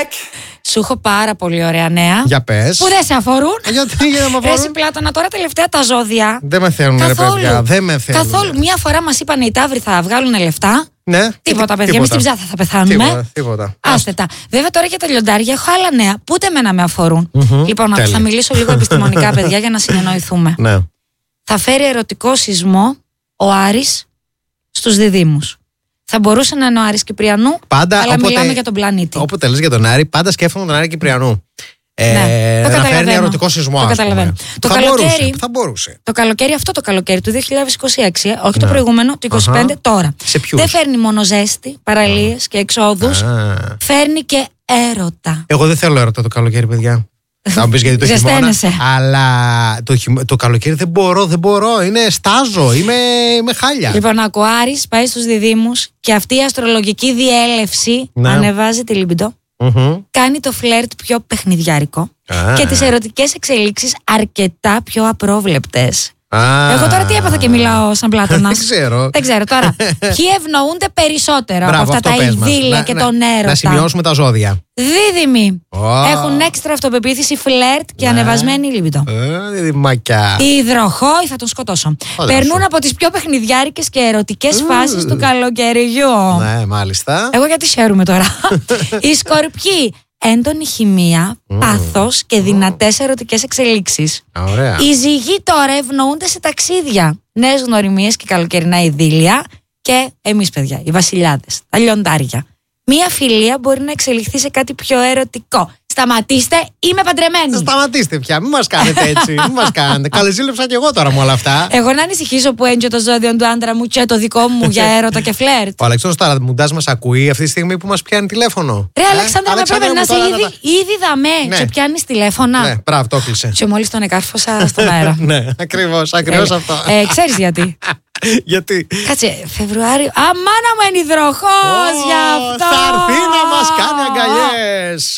Σου έχω πάρα πολύ ωραία νέα. Για πες. Που δεν σε αφορούν. Γιατί δεν με Ρε αφορούν? Πλάτωνα, τώρα τελευταία τα ζώδια. Δεν με θέλουν, ρε παιδιά. Δεν με θέλουν. Καθόλου. Μία φορά μας είπαν οι ταύροι θα βγάλουν λεφτά. Ναι. Τίποτα, παιδιά. Εμείς στην ψάθα θα πεθάνουμε. Τίποτα. Άστετα. Βέβαια τώρα για τα λιοντάρια έχω άλλα νέα που ούτε εμένα με αφορούν. Λοιπόν, Τέλεια. θα μιλήσω λίγο επιστημονικά, παιδιά, για να συνεννοηθούμε. Ναι. Θα φέρει ερωτικό σεισμό ο Άρης στους διδύμους. Θα μπορούσε να είναι ο Άρης Κυπριανού, Πάντα, αλλά όποτε, μιλάμε για τον πλανήτη. Όποτε λες για τον Άρη, πάντα σκέφτομαι τον Άρη Κυπριανού. Ναι, το να φέρνει καταλαβαίνω. ερωτικό σεισμό. Το ας πούμε. καταλαβαίνω. Το θα καλοκαίρι- μπορούσε. Το καλοκαίρι, αυτό το καλοκαίρι του 2026, όχι το προηγούμενο, το 2025, τώρα. Σε ποιους? Δεν φέρνει μόνο ζέστη, παραλίες και εξόδους. Φέρνει και έρωτα. Εγώ δεν θέλω έρωτα το καλοκαίρι, παιδιά. Θα μου πεις γιατί το χειμώνα. Ζεσταίνεσαι. Αλλά το καλοκαίρι δεν μπορώ. Είναι στάζω, είμαι χάλια. Λοιπόν, ο Άρης πάει στους διδύμους και αυτή η αστρολογική διέλευση Ναι. ανεβάζει τη λιμπιντό. Κάνει το φλερτ πιο παιχνιδιάρικο και τις ερωτικές εξελίξεις αρκετά πιο απρόβλεπτες. Εγώ τώρα τι έπαθα και μιλάω σαν Πλάτωνας. Δεν ξέρω. Τώρα. Ποιοι ευνοούνται περισσότερο από Μπράβο, αυτά αυτό τα πες μας. ειδήλια και τον έρωτα? Να σημειώσουμε τα ζώδια. Δίδυμοι. Έχουν έξτρα αυτοπεποίθηση, φλερτ και ανεβασμένη λιμπιντό. Διδυμάκια. Η υδροχόη θα τον σκοτώσω. Περνούν από τις πιο παιχνιδιάρικες και ερωτικές φάσεις του καλοκαιριού. Ναι, μάλιστα. Εγώ γιατί χαίρομαι τώρα. Οι Σκορπιοί. Έντονη χημεία, πάθος και δυνατές ερωτικές εξελίξεις. Ωραία. Οι Ζυγοί τώρα ευνοούνται σε ταξίδια, νέες γνωριμίες και καλοκαιρινά ειδήλια. Και εμείς, παιδιά, οι βασιλιάδες, τα λιοντάρια. Μία φιλία μπορεί να εξελιχθεί σε κάτι πιο ερωτικό. Σταματήστε, είμαι παντρεμένη. Σταματήστε πια, μην μας κάνετε έτσι. Μην μας κάνετε. Καλεζήλεψα κι εγώ τώρα με όλα αυτά. Εγώ να ανησυχήσω που έντιο το ζώδιο του άντρα μου και το δικό μου για έρωτα και φλερτ. Ο Αλεξάνδρος Ταραντμουντάς μας ακούει αυτή τη στιγμή που μας πιάνει τηλέφωνο. Ρε Αλεξάνδρα, με πρέπει να είσαι ήδη δαμέ. Ναι. Και πιάνεις τηλέφωνα. Ναι, μπράβο, το κλείσε. Και μόλις τον εκάρφωσα στον αέρα. Ναι, ακριβώς αυτό. Ξέρεις γιατί? Γιατί? Κάτσε, Φεβρουάριο. Αμάνα μου είναι υδροχός γι' αυτό. Θα έρθει να μας κάνει αγκαλιές.